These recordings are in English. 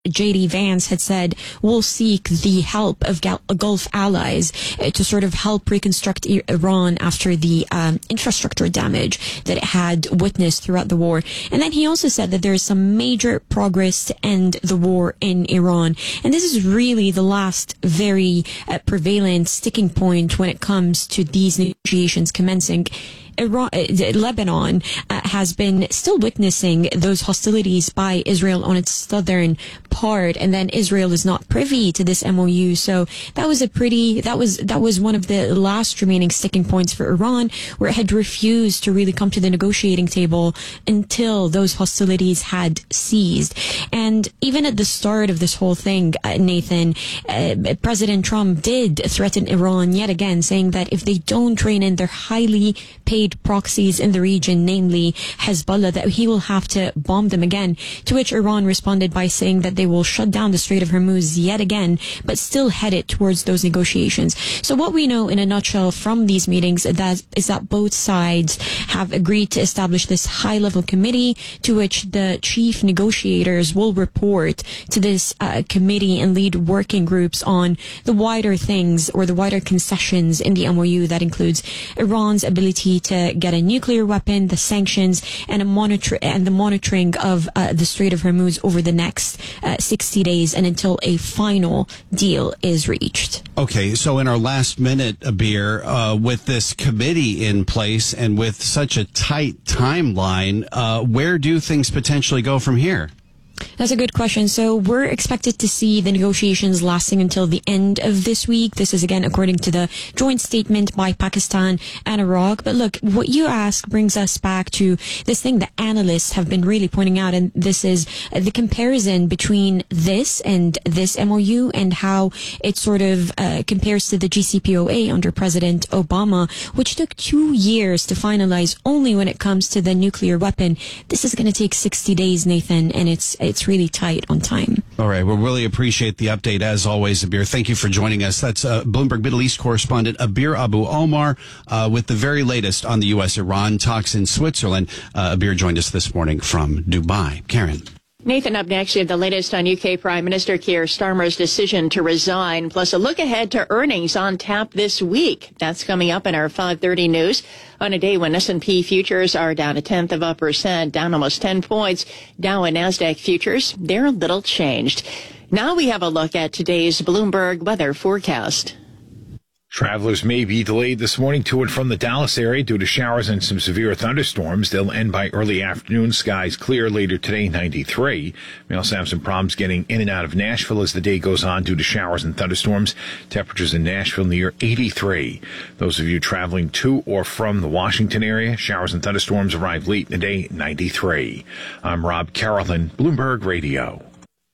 J.D. Vance had said will seek the help of Gulf allies to sort of help reconstruct Iran after the infrastructure damage that it had witnessed throughout the war. And then he also said that there is some major progress to end the war in Iran. And this is really the last very prevalent sticking point when it comes to these negotiations commencing. Lebanon has been still witnessing those hostilities by Israel on its southern part, and then Israel is not privy to this MOU. So that was one of the last remaining sticking points for Iran, where it had refused to really come to the negotiating table until those hostilities had ceased. And even at the start of this whole thing, Nathan, President Trump did threaten Iran yet again, saying that if they don't rein in their highly paid proxies in the region, namely Hezbollah, that he will have to bomb them again, to which Iran responded by saying that they will shut down the Strait of Hormuz yet again, but still headed towards those negotiations. So what we know in a nutshell from these meetings is that both sides have agreed to establish this high-level committee to which the chief negotiators will report to this committee and lead working groups on the wider things or the wider concessions in the MOU. That includes Iran's ability to get a nuclear weapon, the sanctions, and the monitoring of the Strait of Hormuz over the next 60 days and until a final deal is reached. Okay, so in our last minute, Abir, with this committee in place and with such a tight timeline, where do things potentially go from here? That's a good question. So we're expected to see the negotiations lasting until the end of this week. This is, again, according to the joint statement by Pakistan and Iraq. But look, what you ask brings us back to this thing that analysts have been really pointing out, and this is the comparison between this and this MOU and how it sort of compares to the JCPOA under President Obama, which took 2 years to finalize only when it comes to the nuclear weapon. This is going to take 60 days, Nathan, and it's really tight on time. All right. Well, really appreciate the update as always, Abir. Thank you for joining us. That's Bloomberg Middle East correspondent Abir Abu Omar with the very latest on the U.S.-Iran talks in Switzerland. Abir joined us this morning from Dubai. Karen. Nathan, up next, you have the latest on UK Prime Minister Keir Starmer's decision to resign, plus a look ahead to earnings on tap this week. That's coming up in our 5:30 news on a day when S&P futures are down 0.1%, down almost 10 points. Dow and NASDAQ futures, they're a little changed. Now we have a look at today's Bloomberg weather forecast. Travelers may be delayed this morning to and from the Dallas area due to showers and some severe thunderstorms. They'll end by early afternoon. Skies clear later today, 93. We also have some problems getting in and out of Nashville as the day goes on due to showers and thunderstorms. Temperatures in Nashville near 83. Those of you traveling to or from the Washington area, showers and thunderstorms arrive late in the day, 93. I'm Rob Carolyn, Bloomberg Radio.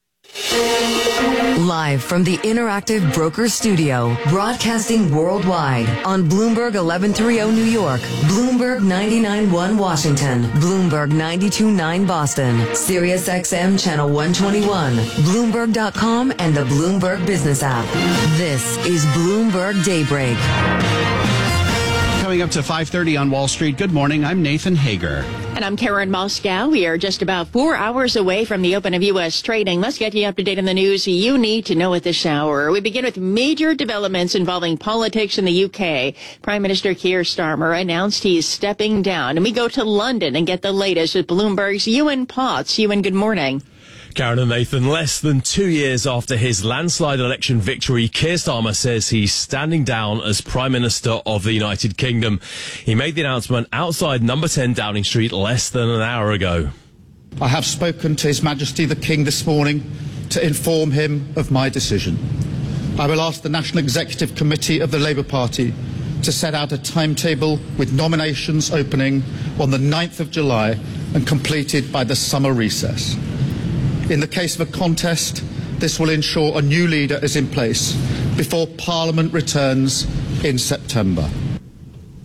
Live from the Interactive Broker Studio, broadcasting worldwide on Bloomberg 1130 New York, Bloomberg 99.1 Washington, Bloomberg 92.9 Boston, Sirius XM Channel 121, Bloomberg.com, and the Bloomberg Business app. This is Bloomberg Daybreak. Coming up to 5:30 on Wall Street. Good morning. I'm Nathan Hager. And I'm Karen Moscow. We are just about 4 hours away from the open of U.S. trading. Let's get you up to date on the news you need to know at this hour. We begin with major developments involving politics in the UK. Prime Minister Keir Starmer announced he's stepping down. And we go to London and get the latest with Bloomberg's Ewan Potts. Ewan, good morning. Karen and Nathan, less than 2 years after his landslide election victory, Keir Starmer says he's standing down as Prime Minister of the United Kingdom. He made the announcement outside number 10 Downing Street less than an hour ago. I have spoken to His Majesty the King this morning to inform him of my decision. I will ask the National Executive Committee of the Labour Party to set out a timetable with nominations opening on the 9th of July and completed by the summer recess. In the case of a contest, this will ensure a new leader is in place before Parliament returns in September.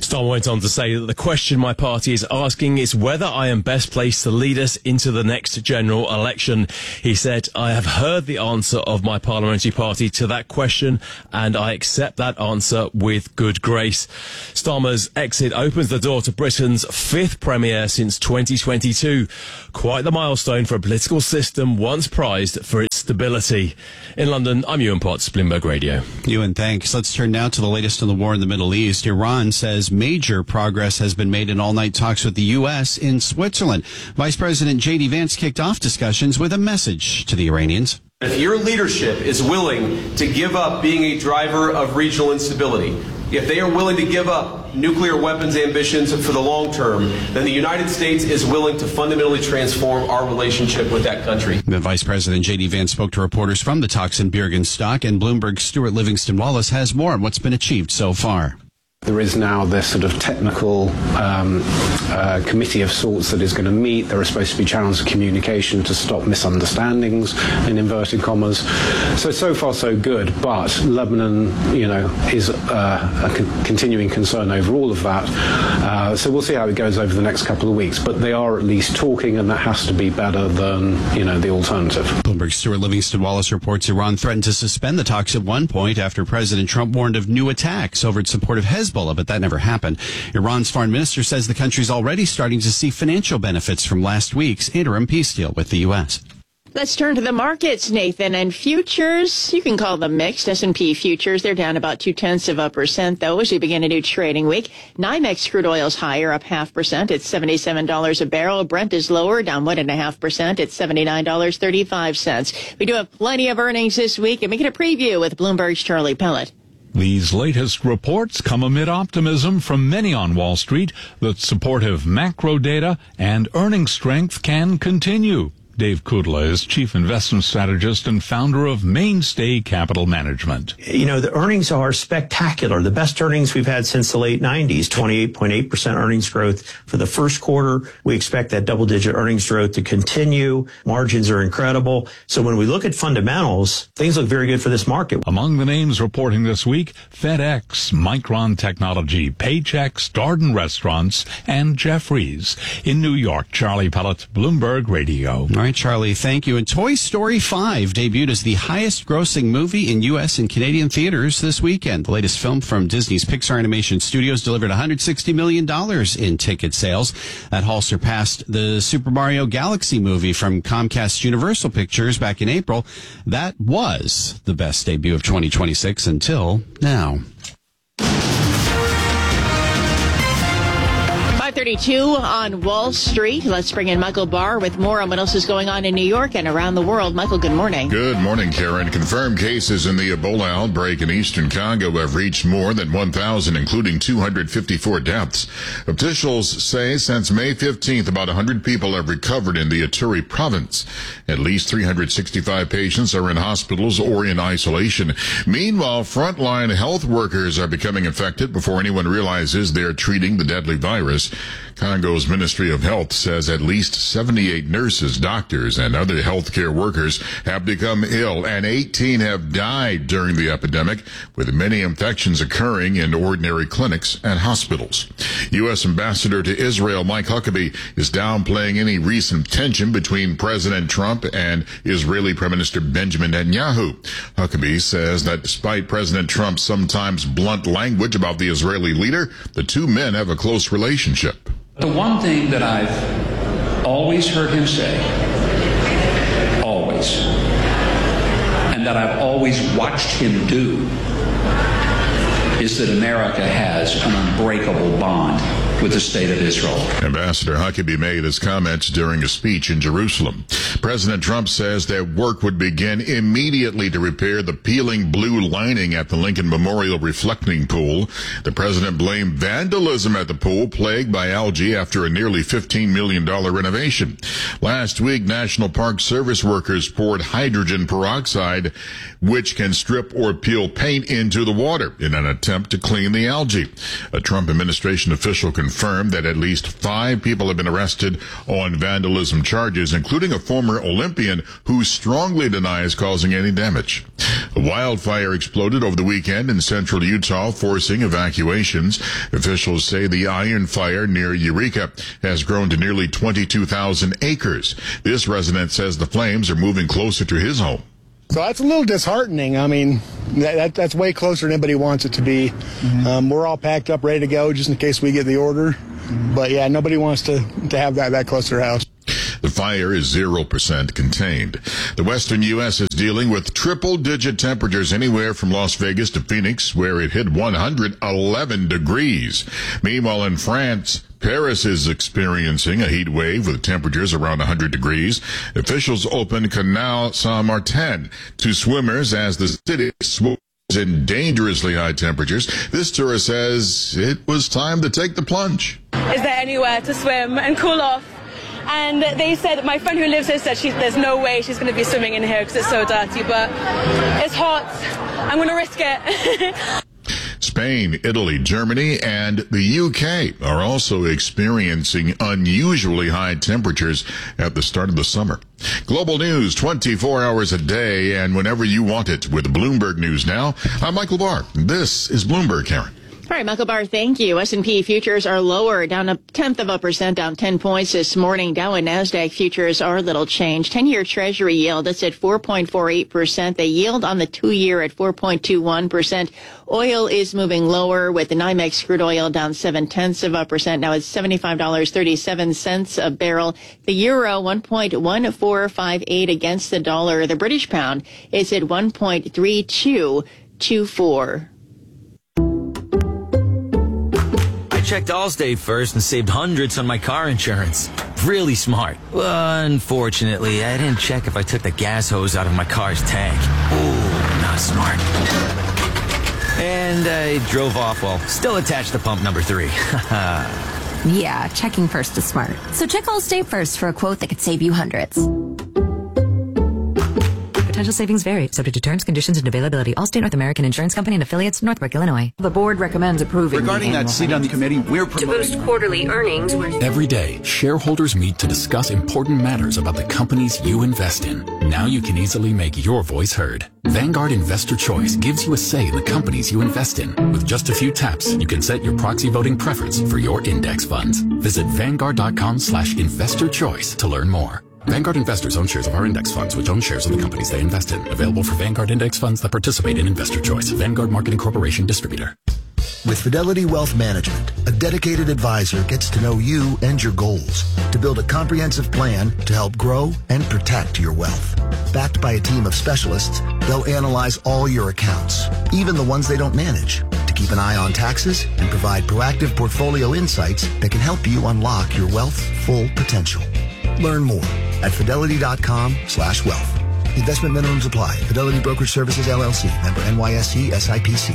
Starmer went on to say that the question my party is asking is whether I am best placed to lead us into the next general election. He said, I have heard the answer of my parliamentary party to that question, and I accept that answer with good grace. Starmer's exit opens the door to Britain's fifth premier since 2022. Quite the milestone for a political system once prized for its stability. In London, I'm Ewan Potts, Bloomberg Radio. Ewan, thanks. Let's turn now to the latest on the war in the Middle East. Iran says major progress has been made in all-night talks with the U.S. in Switzerland. Vice President J.D. Vance kicked off discussions with a message to the Iranians. If your leadership is willing to give up being a driver of regional instability, if they are willing to give up nuclear weapons ambitions for the long term, then the United States is willing to fundamentally transform our relationship with that country. The Vice President J.D. Vance spoke to reporters from the talks in Bürgenstock, and Bloomberg's Stuart Livingston-Wallace has more on what's been achieved so far. There is now this sort of technical committee of sorts that is going to meet. There are supposed to be channels of communication to stop misunderstandings, in inverted commas. So far so good, but Lebanon, is a continuing concern over all of that. So we'll see how it goes over the next couple of weeks. But they are at least talking, and that has to be better than, the alternative. Bloomberg's Stuart Livingston-Wallace reports Iran threatened to suspend the talks at one point after President Trump warned of new attacks over its support of Hezbollah, but that never happened. Iran's foreign minister says the country's already starting to see financial benefits from last week's interim peace deal with the U.S. Let's turn to the markets, Nathan. And futures, you can call them mixed. S&P futures, they're down about 0.2%, though, as we begin a new trading week. NYMEX crude oil's higher, up 0.5%. It's $77 a barrel. Brent is lower, down 1.5%. It's $79.35. We do have plenty of earnings this week, and we get a preview with Bloomberg's Charlie Pellet. These latest reports come amid optimism from many on Wall Street that supportive macro data and earnings strength can continue. Dave Kudla is Chief Investment Strategist and founder of Mainstay Capital Management. The earnings are spectacular. The best earnings we've had since the late 90s, 28.8% earnings growth for the first quarter. We expect that double-digit earnings growth to continue. Margins are incredible. So when we look at fundamentals, things look very good for this market. Among the names reporting this week, FedEx, Micron Technology, Paychex, Darden Restaurants, and Jeffries. In New York, Charlie Pellet, Bloomberg Radio. All right, Charlie, thank you. And Toy Story 5 debuted as the highest-grossing movie in U.S. and Canadian theaters this weekend. The latest film from Disney's Pixar Animation Studios delivered $160 million in ticket sales. That haul surpassed the Super Mario Galaxy movie from Comcast Universal Pictures back in April. That was the best debut of 2026 until now. 5:32 on Wall Street. Let's bring in Michael Barr with more on what else is going on in New York and around the world. Michael, good morning. Good morning, Karen. Confirmed cases in the Ebola outbreak in eastern Congo have reached more than 1,000, including 254 deaths. Officials say since May 15th, about 100 people have recovered in the Ituri province. At least 365 patients are in hospitals or in isolation. Meanwhile, frontline health workers are becoming infected before anyone realizes they're treating the deadly virus. Congo's Ministry of Health says at least 78 nurses, doctors, and other healthcare workers have become ill, and 18 have died during the epidemic, with many infections occurring in ordinary clinics and hospitals. U.S. Ambassador to Israel Mike Huckabee is downplaying any recent tension between President Trump and Israeli Prime Minister Benjamin Netanyahu. Huckabee says that despite President Trump's sometimes blunt language about the Israeli leader, the two men have a close relationship. The one thing that I've always heard him say, always, and that I've always watched him do, is that America has an unbreakable bond with the state of Israel. Ambassador Huckabee made his comments during a speech in Jerusalem. President Trump says that work would begin immediately to repair the peeling blue lining at the Lincoln Memorial reflecting pool. The president blamed vandalism at the pool plagued by algae after a nearly $15 million renovation. Last week, National Park Service workers poured hydrogen peroxide, which can strip or peel paint into the water in an attempt to clean the algae. A Trump administration official confirmed that at least 5 people have been arrested on vandalism charges, including a former Olympian who strongly denies causing any damage. A wildfire exploded over the weekend in central Utah, forcing evacuations. Officials say the Iron Fire near Eureka has grown to nearly 22,000 acres. This resident says the flames are moving closer to his home. So that's a little disheartening. I mean, that's way closer than anybody wants it to be. We're all packed up, ready to go, just in case we get the order. But yeah, nobody wants to have that close to their house. The fire is 0% contained. The western U.S. is dealing with triple-digit temperatures anywhere from Las Vegas to Phoenix, where it hit 111 degrees. Meanwhile, in France, Paris is experiencing a heat wave with temperatures around 100 degrees. Officials opened Canal Saint-Martin to swimmers as the city swoops in dangerously high temperatures. This tourist says it was time to take the plunge. Is there anywhere to swim and cool off? And they said, my friend who lives here said there's no way she's going to be swimming in here because it's so dirty, but it's hot. I'm going to risk it. Spain, Italy, Germany, and the UK are also experiencing unusually high temperatures at the start of the summer. Global news 24 hours a day and whenever you want it with Bloomberg News Now. I'm Michael Barr. This is Bloomberg, Karen. All right, Michael Barr, thank you. S&P futures are lower, down 0.1%, down 10 points this morning. Dow and NASDAQ futures are little change. 10-year Treasury yield, that's at 4.48%. The yield on the 2-year at 4.21%. Oil is moving lower with the NYMEX crude oil down 0.7%. Now it's $75.37 a barrel. The euro 1.1458 against the dollar. The British pound is at 1.3224. I checked Allstate first and saved hundreds on my car insurance. Really smart. Unfortunately, I didn't check if I took the gas hose out of my car's tank. Ooh, not smart. And I drove off while still attached to pump number 3. Yeah, checking first is smart. So check Allstate first for a quote that could save you hundreds. Potential savings vary, subject to terms, conditions, and availability. Allstate North American Insurance Company and affiliates, Northbrook, Illinois. The board recommends approving. Regarding that seat on the committee, we're promoting. To boost quarterly earnings. Every day, shareholders meet to discuss important matters about the companies you invest in. Now you can easily make your voice heard. Vanguard Investor Choice gives you a say in the companies you invest in. With just a few taps, you can set your proxy voting preference for your index funds. Visit Vanguard.com/investor choice to learn more. Vanguard investors own shares of our index funds, which own shares of the companies they invest in. Available for Vanguard index funds that participate in Investor Choice. Vanguard Marketing Corporation Distributor. With Fidelity Wealth Management, a dedicated advisor gets to know you and your goals to build a comprehensive plan to help grow and protect your wealth. Backed by a team of specialists, they'll analyze all your accounts, even the ones they don't manage, to keep an eye on taxes and provide proactive portfolio insights that can help you unlock your wealth's full potential. Learn more at fidelity.com/wealth. Investment minimums apply. Fidelity Brokerage Services, LLC. Member NYSE SIPC.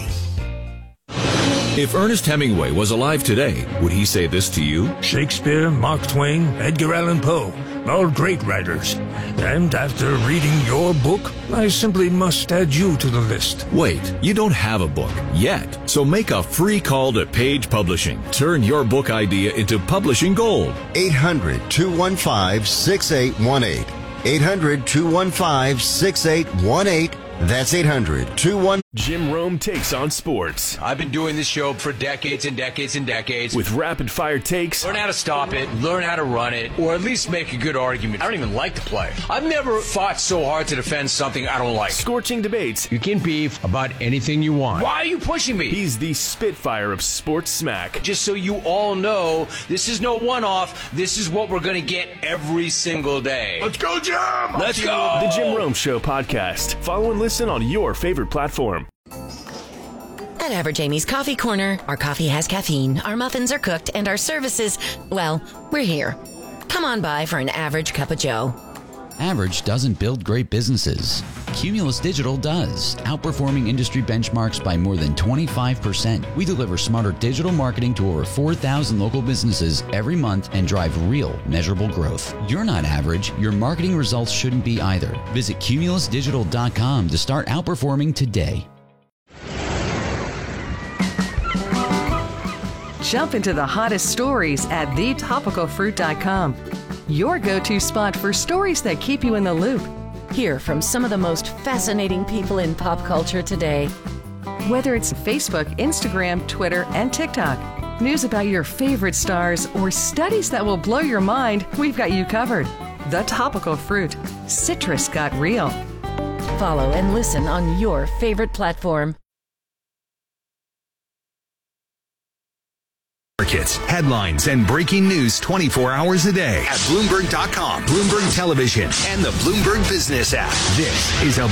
If Ernest Hemingway was alive today, would he say this to you? Shakespeare, Mark Twain, Edgar Allan Poe, all great writers. And after reading your book, I simply must add you to the list. Wait, you don't have a book yet. So make a free call to Page Publishing. Turn your book idea into publishing gold. 800-215-6818. 800-215-6818. That's 800-215. Jim Rome takes on sports. I've been doing this show for decades and decades and decades. With rapid-fire takes. Learn how to stop it, learn how to run it, or at least make a good argument. I don't even like to play. I've never fought so hard to defend something I don't like. Scorching debates. You can beef about anything you want. Why are you pushing me? He's the Spitfire of sports smack. Just so you all know, this is no one-off. This is what we're going to get every single day. Let's go, Jim! Let's go! The Jim Rome Show podcast. Follow and listen on your favorite platform. At Average Amy's Coffee Corner, our coffee has caffeine, our muffins are cooked, and our services, well, we're here. Come on by for an average cup of joe. Average doesn't build great businesses. Cumulus Digital does, outperforming industry benchmarks by more than 25%. We deliver smarter digital marketing to over 4,000 local businesses every month and drive real, measurable growth. You're not average. Your marketing results shouldn't be either. Visit cumulusdigital.com to start outperforming today. Jump into the hottest stories at thetopicalfruit.com. Your go-to spot for stories that keep you in the loop. Hear from some of the most fascinating people in pop culture today. Whether it's Facebook, Instagram, Twitter, and TikTok, news about your favorite stars, or studies that will blow your mind, we've got you covered. The Topical Fruit. Citrus got real. Follow and listen on your favorite platform. Markets, headlines, and breaking news 24 hours a day at Bloomberg.com, Bloomberg Television, and the Bloomberg Business app. This is a